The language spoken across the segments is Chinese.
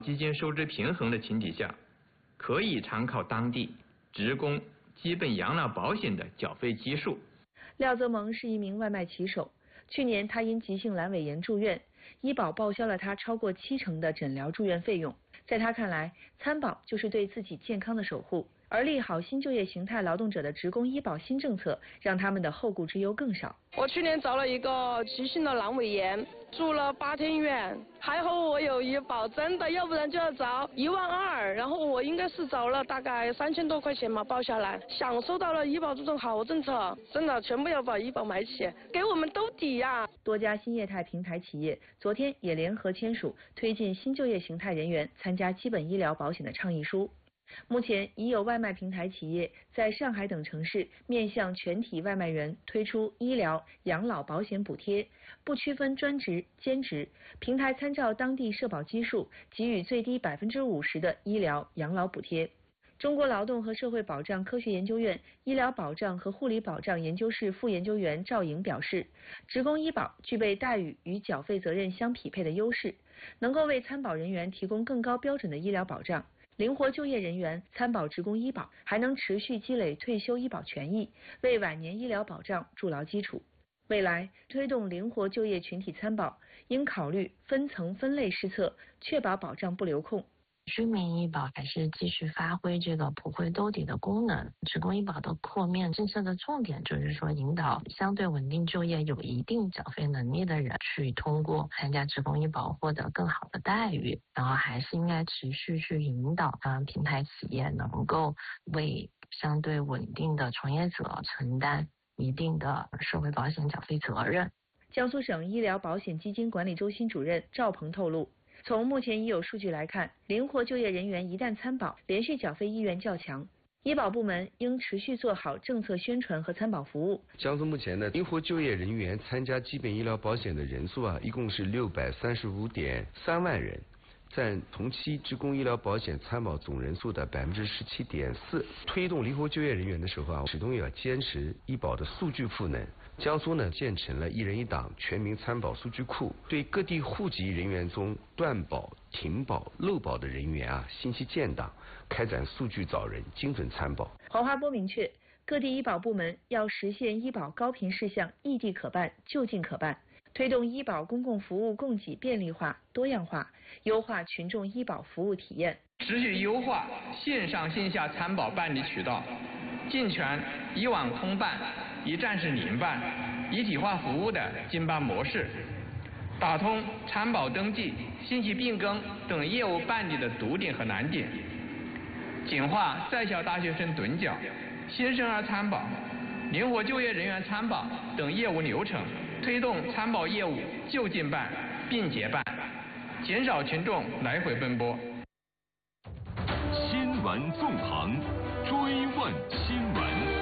基金收支平衡的前提下，可以参考当地职工基本养老保险的缴费基数。 廖泽蒙是一名外卖骑手，去年他因急性阑尾炎住院，医保报销了他超过70%的诊疗住院费用。在他看来，参保就是对自己健康的守护。而利好新就业形态劳动者的职工医保新政策，让他们的后顾之忧更少。 我去年遭了一个急性的阑尾炎，住了8天院，还好我有医保，真的，要不然就要遭12000，然后我应该是遭了大概3000多块钱嘛，报下来，享受到了医保这种好政策，真的全部要把医保买起，给我们兜底呀。 多家新业态平台企业昨天也联合签署推进新就业形态人员参加基本医疗保险的倡议书。目前已有外卖平台企业在上海等城市面向全体外卖员推出医疗养老保险补贴，不区分专职兼职，平台参照当地社保基数给予最低50%的医疗养老补贴。中国劳动和社会保障科学研究院医疗保障和护理保障研究室副研究员赵颖表示，职工医保具备待遇与缴费责任相匹配的优势，能够为参保人员提供更高标准的医疗保障。灵活就业人员参保职工医保，还能持续积累退休医保权益，为晚年医疗保障筑牢基础。未来推动灵活就业群体参保，应考虑分层分类施策，确保保障不流控。 居民医保还是继续发挥这个普惠兜底的功能。职工医保的扩面政策的重点就是说，引导相对稳定就业、有一定缴费能力的人去通过参加职工医保获得更好的待遇，然后还是应该持续去引导平台企业能够为相对稳定的从业者承担一定的社会保险缴费责任。 江苏省医疗保险基金管理中心主任赵鹏透露，从目前已有数据来看，灵活就业人员一旦参保，连续缴费意愿较强。医保部门应持续做好政策宣传和参保服务。 江苏目前呢，灵活就业人员参加基本医疗保险的人数一共是635.3万人，占同期职工医疗保险参保总人数的17.4%。推动灵活就业人员的时候始终要坚持医保的数据赋能。江苏呢，建成了1人1档全民参保数据库，对各地户籍人员中断保、停保、漏保的人员信息建档，开展数据找人、精准参保。 黄华波明确，各地医保部门要实现医保高频事项异地可办、就近可办，推动医保公共服务供给便利化、多样化，优化群众医保服务体验， 持续优化线上线下参保办理渠道，健全以网通办、一站式零办、一体化服务的经办模式，打通参保登记、信息变更等业务办理的堵点和难点，简化在校大学生趸缴、新生儿参保、灵活就业人员参保等业务流程，推动参保业务就近办、并结办，减少群众来回奔波。 新闻纵横，追问新闻。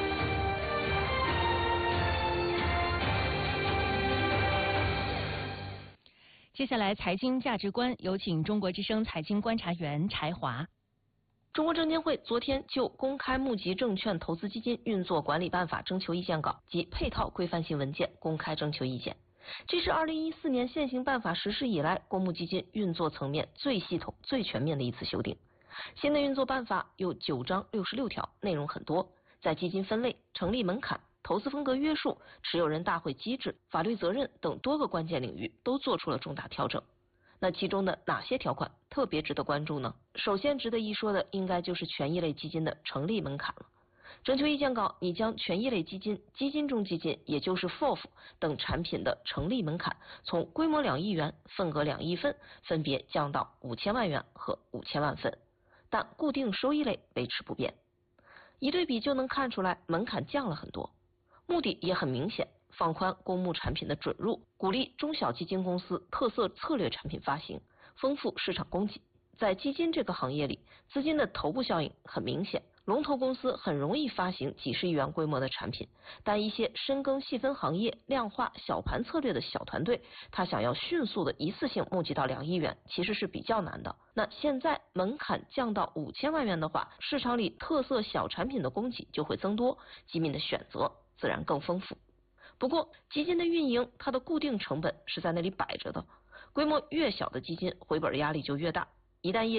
接下来财经价值观，有请中国之声财经观察员柴华。 中国证监会昨天就公开募集证券投资基金运作管理办法征求意见稿及配套规范性文件公开征求意见。这是2014年现行办法实施以来公募基金运作层面最系统、最全面的一次修订。新的运作办法有9章66条，内容很多，在基金分类、成立门槛、投资风格约束、持有人大会机制、法律责任等多个关键领域都做出了重大调整。那其中的哪些条款特别值得关注呢？首先值得一说的应该就是权益类基金的成立门槛了。征求意见稿拟将权益类基金、基金中基金，也就是 FOF 等产品的成立门槛从规模2亿元、份额2亿份分别降到5000万元和5000万份，但固定收益类维持不变。一对比就能看出来，门槛降了很多，目的也很明显，放宽公募产品的准入，鼓励中小基金公司特色策略产品发行，丰富市场供给。在基金这个行业里，资金的头部效应很明显，龙头公司很容易发行几十亿元规模的产品，但一些深耕细分行业、量化小盘策略的小团队，他想要迅速的一次性募集到2亿元，其实是比较难的。那现在门槛降到5000万元的话，市场里特色小产品的供给就会增多，基民的选择自然更丰富。不过基金的运营，它的固定成本是在那里摆着的，规模越小的基金回本压力就越大。 一旦业